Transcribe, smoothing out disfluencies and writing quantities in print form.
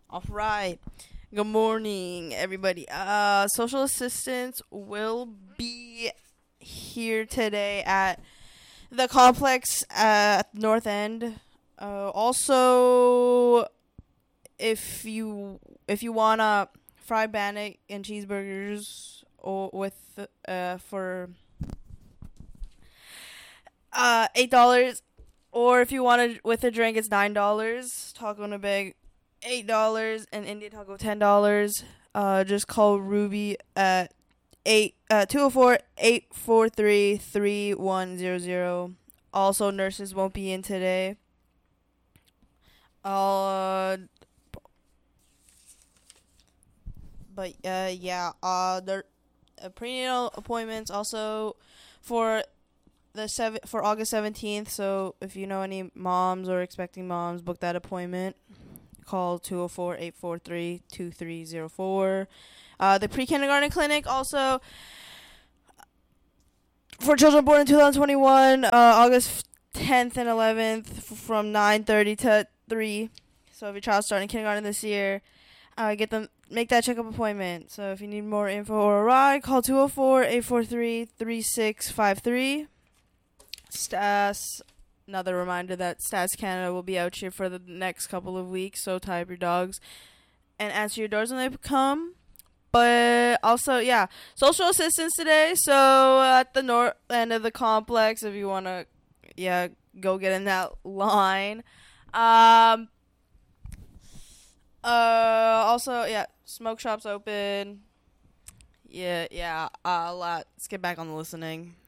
All right. Good morning, everybody. Social assistants will be here today at the complex at North End. Also, if you wanna fried bannock and cheeseburgers or with for $8, or if you want it with a drink, it's $9. Taco in a bag, $8, and Indian taco $10. Just call Ruby at 204-843-3100. Also, nurses won't be in today. Uh, yeah. The prenatal appointments also for for August 17th. So if you know any moms or expecting moms, book that appointment. Call 204-843-2304. The pre-kindergarten clinic also for children born in 2021, August 10th and 11th from 9:30 to 3. So if your child's starting kindergarten this year, make that checkup appointment. So if you need more info or a ride, call 204-843-3653. Stas, another reminder that Stas Canada will be out here for the next couple of weeks, so tie up your dogs and answer your doors when they come. But also, yeah, social assistance today. So at the north end of the complex, if you want to, go get in that line. Also, yeah, smoke shops open. Yeah. Let's get back on the listening.